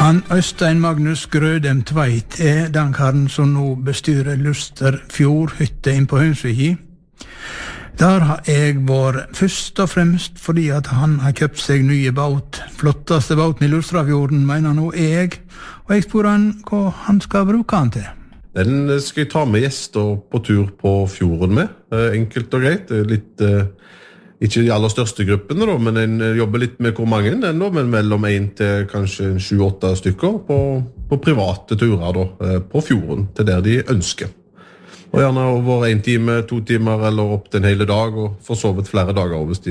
Han Øystein Magnus Grødem Tveit den karen som nå bestyrer Luster Fjordhytte inn på Hønsviki. Der har jeg vært først og fremst fordi at han har kjøpt seg nye båt. Flotteste båten i Lustrafjorden, mener nå jeg. Og jeg spør han hva han skal bruke han til. Den skal jeg ta med gjester på tur på fjorden med. Enkelt og greit. Litt, ikke de aller største gruppene da, men en jobber litt med hvor mange ennå, men mellom 1 til kanskje 7-8 stykker på private turer da, på fjorden, til der de ønsker. Og gjerne over 1 time, 2 timer, eller opp til en hele dag, og for så vidt flere dager hvis de